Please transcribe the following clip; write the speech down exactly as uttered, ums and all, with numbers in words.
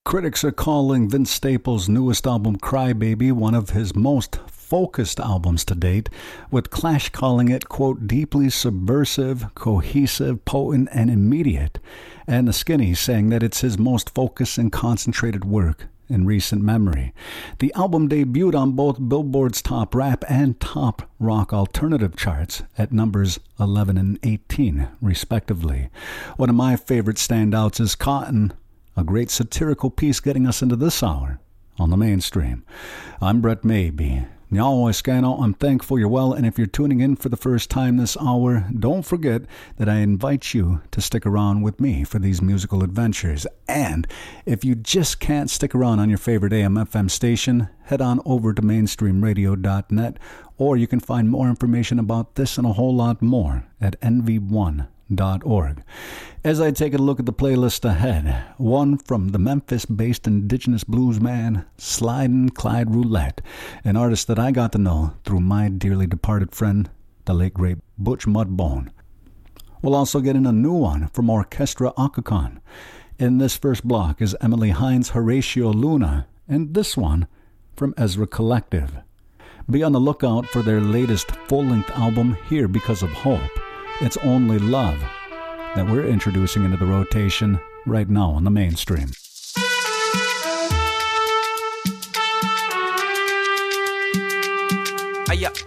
Critics are calling Vince Staples' newest album, Cry Baby, one of his most focused albums to date, with Clash calling it, quote, deeply subversive, cohesive, potent, and immediate, and The Skinny saying that it's his most focused and concentrated work in recent memory. The album debuted on both Billboard's top rap and top rock alternative charts at numbers eleven and eighteen, respectively. One of my favorite standouts is Cotton, a great satirical piece getting us into this hour on the mainstream. I'm Brett Maybe. Nyao Escano, I'm thankful you're well, and if you're tuning in for the first time this hour, don't forget that I invite you to stick around with me for these musical adventures. And if you just can't stick around on your favorite A M F M station, head on over to mainstream radio dot net, or you can find more information about this and a whole lot more at N V one dot org. As I take a look at the playlist ahead, one from the Memphis-based indigenous bluesman Slidin' Clyde Roulette, an artist that I got to know through my dearly departed friend, the late great Butch Mudbone. We'll also get in a new one from Orchestra Occagon. In this first block is Emily Hines' Horatio Luna, and this one from Ezra Collective. Be on the lookout for their latest full-length album, Here Because of Hope. It's Only Love that we're introducing into the rotation right now on the mainstream. Hiya.